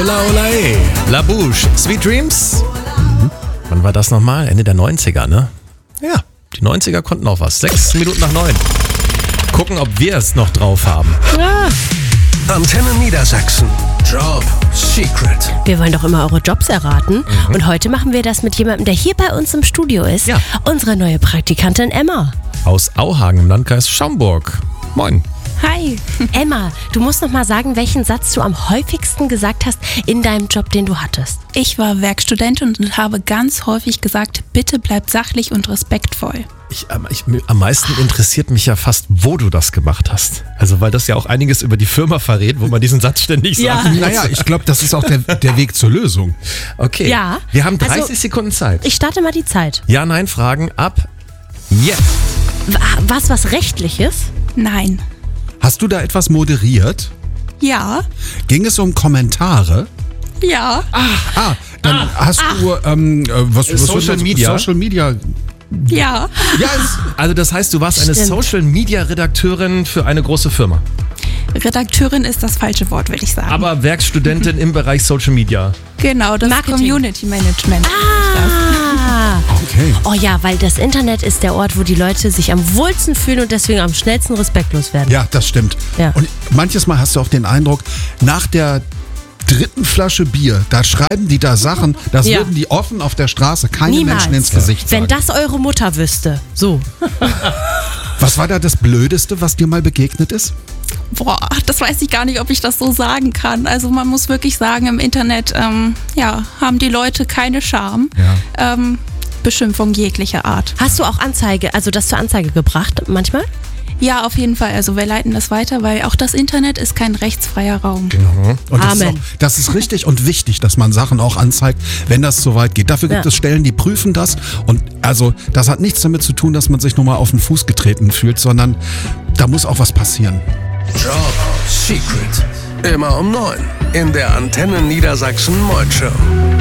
Hola, hola, ey. La Bouche, Sweet Dreams. Wann war das nochmal? Ende der 90er, ne? Ja, die 90er konnten auch was. 6 Minuten nach 9. Gucken, ob wir es noch drauf haben. Antenne Niedersachsen. Job Secret. Wir wollen doch immer eure Jobs erraten. Und heute machen wir das mit jemandem, der hier bei uns im Studio ist. Ja. Unsere neue Praktikantin Emma. Aus Auhagen im Landkreis Schaumburg. Moin. Hi. Emma, du musst noch mal sagen, welchen Satz du am häufigsten gesagt hast in deinem Job, den du hattest. Ich war Werkstudentin und habe ganz häufig gesagt, bitte bleib sachlich und respektvoll. Am meisten interessiert mich ja fast, wo du das gemacht hast. Also, weil das ja auch einiges über die Firma verrät, wo man diesen Satz ständig sagt. Naja, ich glaube, das ist auch der Weg zur Lösung. Okay. Ja. Wir haben 30 Also, Sekunden Zeit. Ich starte mal die Zeit. Ja-Nein-Fragen ab jetzt. Was Rechtliches? Nein. Hast du da etwas moderiert? Ja. Ging es um Kommentare? Ja. Dann hast du was Social Media? Social Media. Ja. Ja, Also das heißt, du warst eine Stimmt. Social-Media-Redakteurin für eine große Firma. Redakteurin ist das falsche Wort, würde ich sagen. Aber Werkstudentin im Bereich Social Media. Genau, das Marketing. Community Management. okay. Oh ja, weil das Internet ist der Ort, wo die Leute sich am wohlsten fühlen und deswegen am schnellsten respektlos werden. Ja, das stimmt. Ja. Und manches Mal hast du auch den Eindruck, nach der dritten Flasche Bier, da schreiben die da Sachen, das Ja. würden die offen auf der Straße keine Niemals. Menschen ins Gesicht Wenn sagen. das eure Mutter wüsste. So. Was war da das Blödeste, was dir mal begegnet ist? Boah, das weiß ich gar nicht, ob ich das so sagen kann. Also man muss wirklich sagen, im Internet haben die Leute keine Scham. Ja. Beschimpfung jeglicher Art. Hast du auch Anzeige, also das zur Anzeige gebracht manchmal? Ja, auf jeden Fall. Also wir leiten das weiter, weil auch das Internet ist kein rechtsfreier Raum. Und das ist, Amen. das ist richtig und wichtig, dass man Sachen auch anzeigt, wenn das so weit geht. Dafür gibt Ja. es Stellen, die prüfen das. Und also das hat nichts damit zu tun, dass man sich nur mal auf den Fuß getreten fühlt, sondern da muss auch was passieren. Job Secret. Immer um 9 in der Antenne Niedersachsen Morning Show.